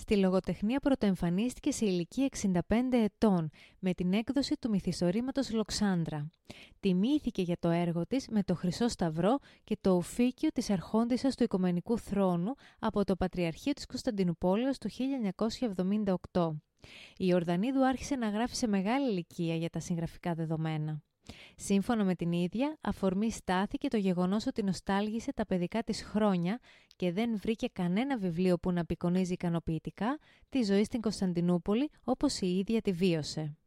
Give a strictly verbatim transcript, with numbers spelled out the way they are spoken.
Στη λογοτεχνία πρωτοεμφανίστηκε σε ηλικία εξήντα πέντε ετών με την έκδοση του μυθιστορήματος Λοξάνδρα. Τιμήθηκε για το έργο της με το Χρυσό Σταυρό και το οφίκιο της Αρχόντισσας του Οικουμενικού Θρόνου από το Πατριαρχείο της Κωνσταντινουπόλεως του χίλια εννιακόσια εβδομήντα οκτώ. Η Ιορδανίδου άρχισε να γράφει σε μεγάλη ηλικία για τα συγγραφικά δεδομένα. Σύμφωνα με την ίδια, αφορμή στάθηκε το γεγονός ότι νοστάλγησε τα παιδικά της χρόνια και δεν βρήκε κανένα βιβλίο που να απεικονίζει ικανοποιητικά τη ζωή στην Κωνσταντινούπολη όπως η ίδια τη βίωσε.